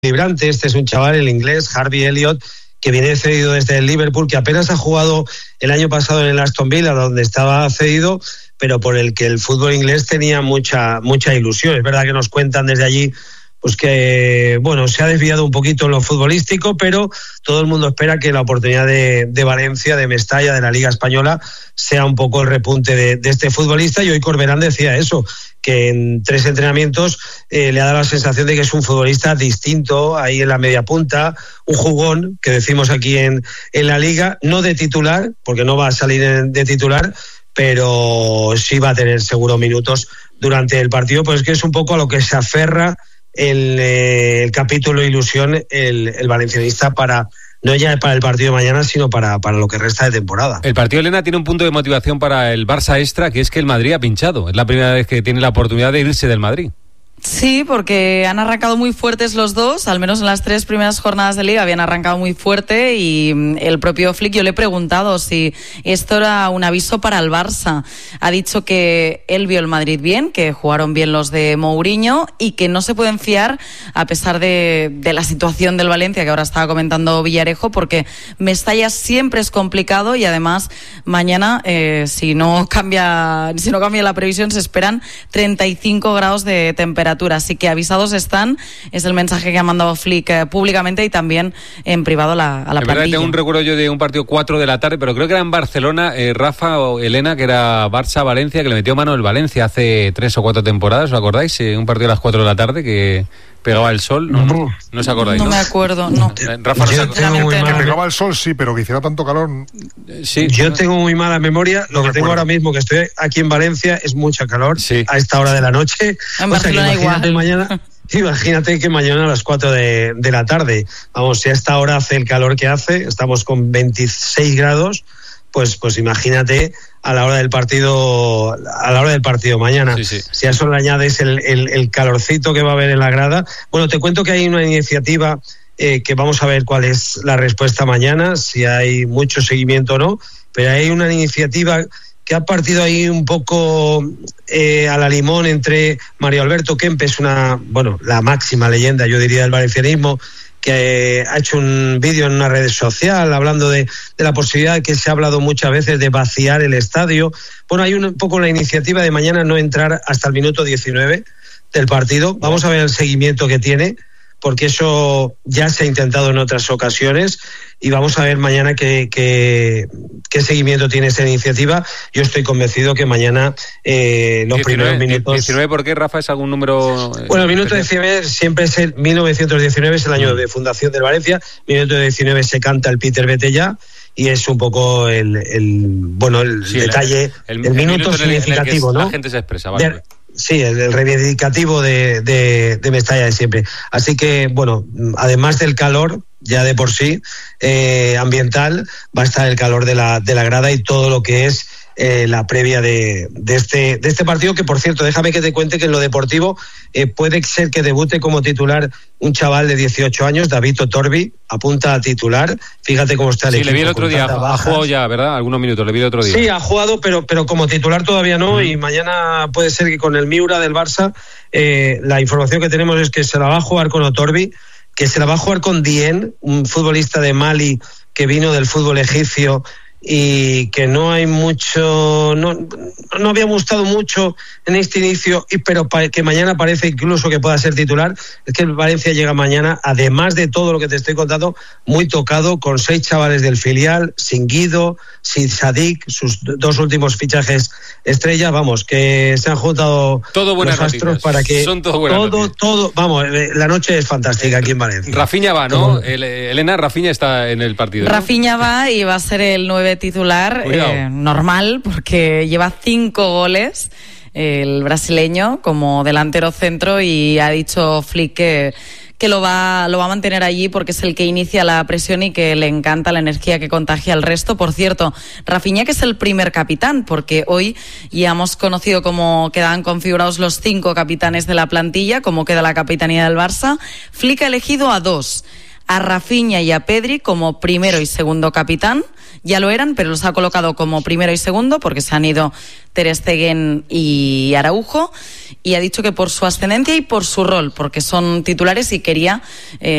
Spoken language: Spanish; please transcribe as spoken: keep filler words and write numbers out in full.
desequilibrante. Este es un chaval, el inglés, Harvey Elliott, que viene cedido desde el Liverpool, que apenas ha jugado el año pasado en el Aston Villa, donde estaba cedido, pero por el que el fútbol inglés tenía mucha, mucha ilusión. Es verdad que nos cuentan desde allí pues que, bueno, se ha desviado un poquito en lo futbolístico, pero todo el mundo espera que la oportunidad de, de Valencia, de Mestalla, de la Liga Española, sea un poco el repunte de, de este futbolista. Y hoy Corberán decía eso, que en tres entrenamientos eh, le ha dado la sensación de que es un futbolista distinto, ahí en la media punta, un jugón, que decimos aquí en, en la Liga, no de titular, porque no va a salir de titular, pero sí va a tener seguro minutos durante el partido, pues que es un poco a lo que se aferra el, eh, el capítulo ilusión el, el valencianista para no ya para el partido de mañana, sino para, para lo que resta de temporada. El partido, Elena, tiene un punto de motivación para el Barça extra, que es que el Madrid ha pinchado. Es la primera vez que tiene la oportunidad de irse del Madrid. Sí, porque han arrancado muy fuertes los dos, al menos en las tres primeras jornadas de Liga habían arrancado muy fuerte, y el propio Flick, yo le he preguntado si esto era un aviso para el Barça. Ha dicho que él vio el Madrid bien, que jugaron bien los de Mourinho y que no se pueden fiar a pesar de, de la situación del Valencia, que ahora estaba comentando Villarejo, porque Mestalla siempre es complicado y además mañana, eh, si no cambia, si no cambia la previsión, se esperan treinta y cinco grados de temperatura. Así que avisados están, es el mensaje que ha mandado Flick eh, públicamente y también en privado a la, a la en plantilla. Verdad, tengo un recuerdo yo de un partido cuatro de la tarde, pero creo que era en Barcelona, eh, Rafa o Elena, que era Barça-Valencia, que le metió mano el Valencia hace tres o cuatro temporadas, ¿os acordáis? Eh, un partido a las cuatro de la tarde que pegaba el sol, ¿no? No, no os acordáis, ¿no? No me acuerdo, no. Rafa, yo no tengo muy que mala pegaba el sol, sí, pero que hiciera tanto calor. Sí, yo tengo muy mala memoria. Lo no que tengo ahora mismo, que estoy aquí en Valencia, es mucha calor sí. a esta hora de la noche. En o sea, que Barcelona imagínate igual. mañana, imagínate que mañana a las cuatro de, de la tarde, vamos, si a esta hora hace el calor que hace, estamos con veintiséis grados, pues, pues imagínate a la hora del partido, a la hora del partido mañana. Sí, sí. Si a eso le añades el, el, el calorcito que va a haber en la grada. Bueno, te cuento que hay una iniciativa eh, que vamos a ver cuál es la respuesta mañana, si hay mucho seguimiento o no, pero hay una iniciativa que ha partido ahí un poco eh, a la limón entre Mario Alberto Kempes, una, bueno, la máxima leyenda, yo diría, del valencianismo, que ha hecho un vídeo en una red social hablando de, de la posibilidad que se ha hablado muchas veces de vaciar el estadio. Bueno, hay un poco la iniciativa de mañana no entrar hasta el minuto diecinueve del partido. Vamos a ver el seguimiento que tiene, porque eso ya se ha intentado en otras ocasiones, y vamos a ver mañana qué, qué, qué seguimiento tiene esta iniciativa. Yo estoy convencido que mañana eh, los diecinueve, primeros minutos... ¿diecinueve por qué, Rafa? ¿Es algún número...? Eh, bueno, el minuto diecinueve siempre es el mil novecientos diecinueve, es el año de fundación del Valencia. Minuto diecinueve se canta el Peter Vete Ya, y es un poco el, el bueno, el sí, detalle, el, el, el, el minuto minuto significativo, en el que ¿no? La gente se expresa, vale. De, Sí, el, el reivindicativo de, de, de Mestalla de siempre. Así que, bueno, además del calor, ya de por sí, eh, ambiental, va a estar el calor de la, de la grada y todo lo que es eh, la previa de, de, este, de este partido, que por cierto, déjame que te cuente que en lo deportivo eh, puede ser que debute como titular un chaval de dieciocho años, David Otorbi, apunta a titular. Fíjate cómo está el sí, equipo. Sí, le vi el otro día, ha jugado ya, ¿verdad? Algunos minutos, le vi el otro día. Sí, ha jugado, pero, pero como titular todavía no, mm. y mañana puede ser que con el Miura del Barça, eh, la información que tenemos es que se la va a jugar con Otorbi, que se la va a jugar con Dien, un futbolista de Mali que vino del fútbol egipcio y que no hay mucho, no, no había gustado mucho en este inicio, y pero pa, que mañana parece incluso que pueda ser titular. Es que el Valencia llega mañana, además de todo lo que te estoy contando, muy tocado, con seis chavales del filial, sin Guido, sin Sadik, sus dos últimos fichajes estrella, vamos, que se han juntado todo buenas los astros noticias. Para que son todo buenas todo, noticias. todo, vamos, la noche es fantástica aquí en Valencia. Rafinha va, ¿no? El, Elena, Rafinha está en el partido, ¿no? Rafinha va y va a ser el nueve titular, eh, normal, porque lleva cinco goles el brasileño como delantero centro, y ha dicho Flick que, que lo va, lo va a mantener allí porque es el que inicia la presión y que le encanta la energía que contagia al resto. Por cierto, Rafinha, que es el primer capitán, porque hoy ya hemos conocido cómo quedan configurados los cinco capitanes de la plantilla, cómo queda la capitanía del Barça. Flick ha elegido a dos, a Rafinha y a Pedri como primero y segundo capitán, ya lo eran, pero los ha colocado como primero y segundo porque se han ido Ter Stegen y Araujo, y ha dicho que por su ascendencia y por su rol, porque son titulares y quería... Eh,